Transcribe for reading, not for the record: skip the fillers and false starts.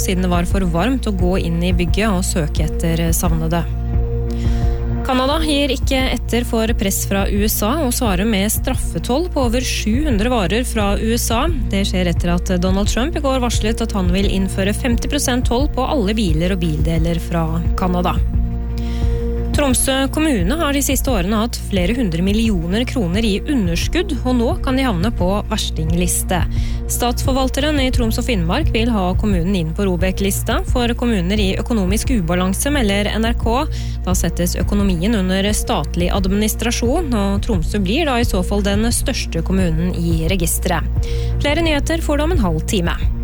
siden det var for varmt å gå inn i bygget og søke etter savnede. Kanada gir ikke etter for press fra USA og svarer med straffetoll på over 700 varer fra USA. Det skjer etter at Donald Trump I går varslet at han vil innføre 50% toll på alle biler og bildeler fra Kanada. Tromsø kommune har de siste årene hatt flere 100 millioner kroner I underskudd, og nå kan de havne på verstingliste. Statsforvalteren I Troms og Finnmark vil ha kommunen inn på ROBEK-lista for kommuner I økonomisk ubalanse, melder NRK. Da settes økonomien under statlig administrasjon, og Tromsø blir da I så fall den største kommunen I registeret. Flere nyheter får du om en halv time.